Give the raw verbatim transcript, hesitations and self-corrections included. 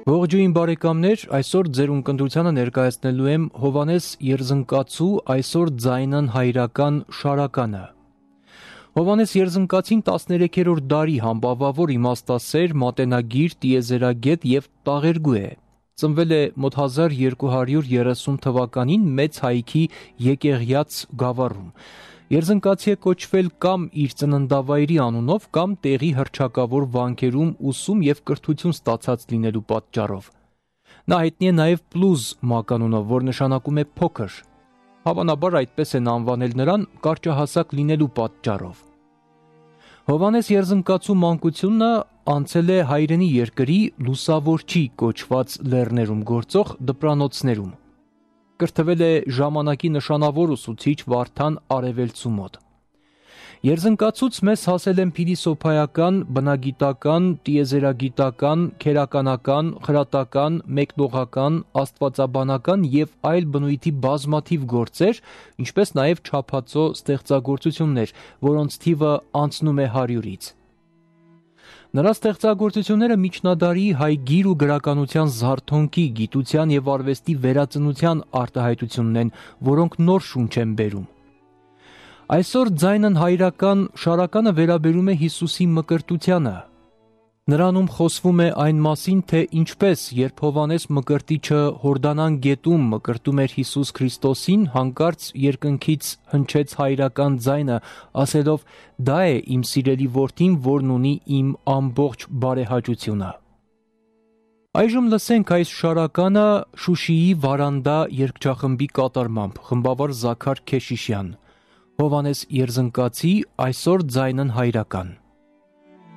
Ողջույն բարեկամներ, այսօր ձեր ունկնդրությանը ներկայացնելու եմ Հովանես Երզնկացու այսօր ձայնն հայրական շարականը։ Հովանես Երզնկացին տասներեքերորդ դարի համբավավոր իմաստասեր, մատենագիր, տիեզերագետ եւ տաղերգու է։ Ծնվել է մոտ հազար երկու հարյուր երեսուն թվականին Մեծ Հայքի Եկեղյաց գավառում։ Երզնկացի է կոչվել կամ իր ծննդավայրի անունով, կամ տեղի հռչակավոր վանքերում ուսում եւ կրթություն ստացած լինելու պատճառով։ Նա հայտնի է նաեւ Պլուզ մականունով, որ նշանակում է փոքր։ Հավանաբար այդպես են անվանել նրան կարճահասակ լինելու պատճառով։ Հովանես Երզնկացու մանկությունը անցել է հայրենի երկրի Լուսավորչի կոչված լեռներում գործող դպրանոցներում։ Կրթվել է ժամանակի նշանավոր ուսուցիչ Վարդան Արևելցու մոտ։ Երզնկացուց մեզ հասել են փիլիսոփայական, բնագիտական, տիեզերագիտական, քերականական, խրատական, մեկնողական, աստվածաբանական եւ այլ բնույթի բազմաթիվ գործեր, ինչպես նաեւ չափածո ստեղծագործություններ, որոնց թիվը անցնում է հարյուրից։ Նրա ստեղծագործությունները միջնադարի հայ գիր ու գրականության զարթոնքի, գիտության եւ արվեստի վերածնության արտահայտությունն են, որոնք նոր շունչ են բերում։ Այսօր ձայնն հայրական շարականը վերաբերում է Հիսուսի մկրտությանը։ Նրանում խոսվում է այն մասին, թե ինչպես, երբ Հովանես Մկրտիչը Հորդանան գետում մկրտում էր Հիսուս Քրիստոսին, հանկարծ երկնքից հնչեց հայրական ձայնը, ասելով. «Դա է իմ սիրելի որդին, որն ունի իմ ամբողջ բարեհաճությունը»։ Այժմ լսենք այս շարականը Շուշիի Վարանդա երգչախմբի կատարմամբ, խմբավար Զաքար Քեշիշյան։ Հովանես Երզնկացի այսօր ձայնն հայրական։